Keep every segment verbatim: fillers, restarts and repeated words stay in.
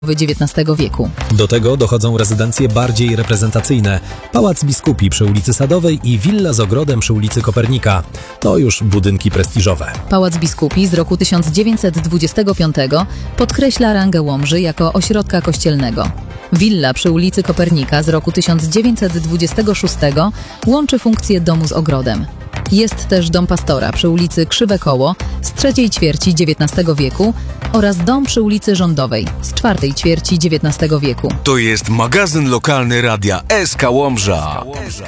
dziewiętnastego wieku. Do tego dochodzą rezydencje bardziej reprezentacyjne. Pałac Biskupi przy ulicy Sadowej i willa z ogrodem przy ulicy Kopernika. To już budynki prestiżowe. Pałac Biskupi z roku tysiąc dziewięćset dwudziestego piątego podkreśla rangę Łomży jako ośrodka kościelnego. Willa przy ulicy Kopernika z roku tysiąc dziewięćset dwudziestego szóstego łączy funkcję domu z ogrodem. Jest też dom pastora przy ulicy Krzywe Koło z trzeciej ćwierci dziewiętnastego wieku oraz dom przy ulicy Rządowej z czwartej ćwierci dziewiętnastego wieku. To jest magazyn lokalny radia S K Łomża.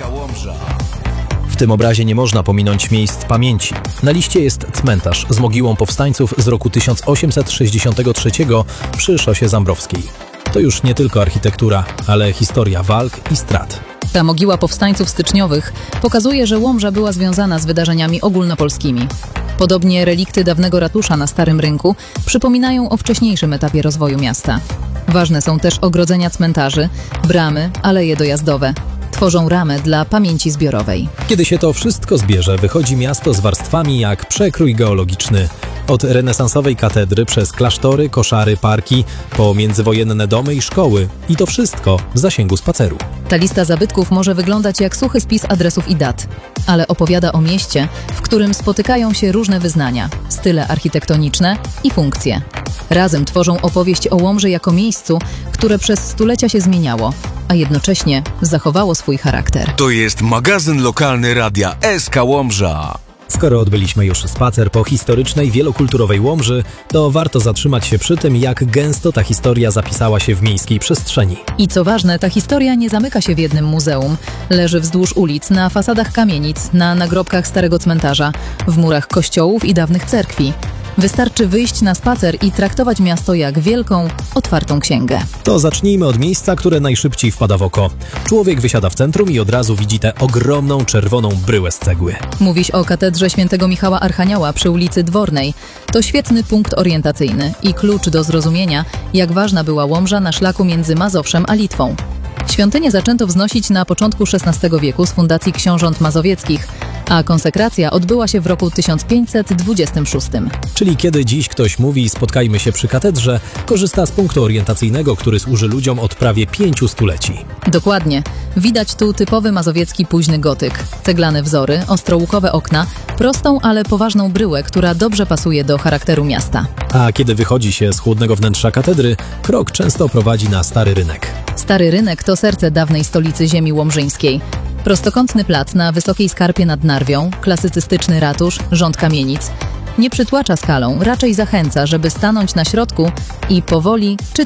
W tym obrazie nie można pominąć miejsc pamięci. Na liście jest cmentarz z mogiłą powstańców z roku tysiąc osiemset sześćdziesiątego trzeciego przy szosie Zambrowskiej. To już nie tylko architektura, ale historia walk i strat. Ta mogiła powstańców styczniowych pokazuje, że Łomża była związana z wydarzeniami ogólnopolskimi. Podobnie relikty dawnego ratusza na Starym Rynku przypominają o wcześniejszym etapie rozwoju miasta. Ważne są też ogrodzenia cmentarzy, bramy, aleje dojazdowe. Tworzą ramę dla pamięci zbiorowej. Kiedy się to wszystko zbierze, wychodzi miasto z warstwami jak przekrój geologiczny. Od renesansowej katedry przez klasztory, koszary, parki, po międzywojenne domy i szkoły. I to wszystko w zasięgu spaceru. Ta lista zabytków może wyglądać jak suchy spis adresów i dat, ale opowiada o mieście, w którym spotykają się różne wyznania, style architektoniczne i funkcje. Razem tworzą opowieść o Łomży jako miejscu, które przez stulecia się zmieniało, a jednocześnie zachowało swój charakter. To jest magazyn lokalny radia S K Łomża. Skoro odbyliśmy już spacer po historycznej, wielokulturowej Łomży, to warto zatrzymać się przy tym, jak gęsto ta historia zapisała się w miejskiej przestrzeni. I co ważne, ta historia nie zamyka się w jednym muzeum. Leży wzdłuż ulic, na fasadach kamienic, na nagrobkach starego cmentarza, w murach kościołów i dawnych cerkwi. Wystarczy wyjść na spacer i traktować miasto jak wielką, otwartą księgę. To zacznijmy od miejsca, które najszybciej wpada w oko. Człowiek wysiada w centrum i od razu widzi tę ogromną, czerwoną bryłę z cegły. Mówisz o katedrze świętego Michała Archanioła przy ulicy Dwornej. To świetny punkt orientacyjny i klucz do zrozumienia, jak ważna była Łomża na szlaku między Mazowszem a Litwą. Świątynię zaczęto wznosić na początku szesnastego wieku z fundacji książąt mazowieckich, a konsekracja odbyła się w roku tysiąc pięćset dwudziestym szóstym. Czyli kiedy dziś ktoś mówi spotkajmy się przy katedrze, korzysta z punktu orientacyjnego, który służy ludziom od prawie pięciu stuleci. Dokładnie. Widać tu typowy mazowiecki późny gotyk. Ceglane wzory, ostrołukowe okna, prostą, ale poważną bryłę, która dobrze pasuje do charakteru miasta. A kiedy wychodzi się z chłodnego wnętrza katedry, krok często prowadzi na Stary Rynek. Stary Rynek to serce dawnej stolicy ziemi łomżyńskiej. Prostokątny plac na wysokiej skarpie nad Narwią, klasycystyczny ratusz, rząd kamienic. Nie przytłacza skalą, raczej zachęca, żeby stanąć na środku i powoli czy